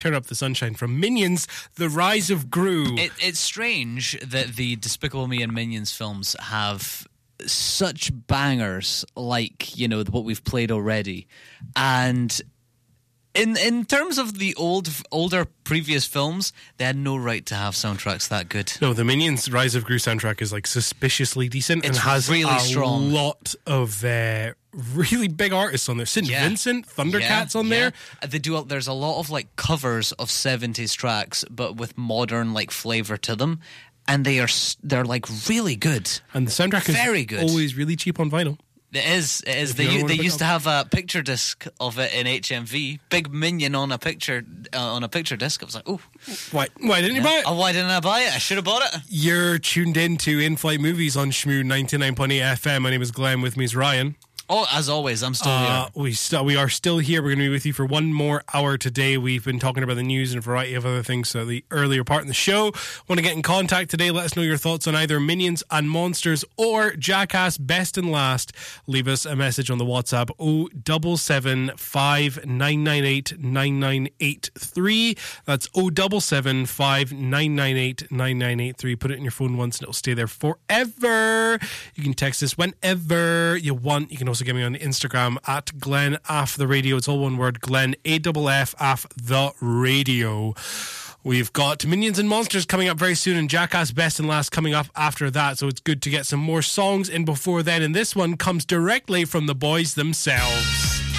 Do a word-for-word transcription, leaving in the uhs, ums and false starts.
Turn Up the Sunshine from Minions, The Rise of Gru. It, it's strange that the Despicable Me and Minions films have such bangers like, you know, what we've played already. And in in terms of the old older previous films, they had no right to have soundtracks that good. No, the Minions Rise of Gru soundtrack is like suspiciously decent It's and has really a strong. lot of uh, really big artists on there. Saint Yeah. Vincent, Thundercats Yeah, on yeah. there. They do. There's a lot of like covers of seventies tracks, but with modern like flavor to them, and they are s- they're like really good. And the soundtrack is Very good. always really cheap on vinyl. It is. It is. If They you ever u- wanna they pick used up. to have a picture disc of it in H M V. Big Minion on a picture uh, on a picture disc. I was like, oh, Why, why didn't you buy it? oh, why didn't I buy it? I should have bought it. You're tuned in to In-Flight Movies on Shmoo ninety-nine point eight F M. My name is Glenn. With me is Ryan. Oh, as always, I'm still Uh, here. we st- we are still here. We're going to be with you for one more hour today. We've been talking about the news and a variety of other things. So the earlier part in the show, want to get in contact today? Let us know your thoughts on either Minions and Monsters or Jackass Best and Last. Leave us a message on the WhatsApp oh seven seven five nine nine eight nine nine eight three. That's oh seven seven five nine nine eight nine nine eight three. Put it in your phone once and it'll stay there forever. You can text us whenever you want. You can also get me on Instagram at Glenn Aff the Radio. It's all one word, Glenn A F F Aff the Radio. We've got Minions and Monsters coming up very soon and Jackass Best and Last coming up after that. So it's good to get some more songs in before then. And this one comes directly from the boys themselves.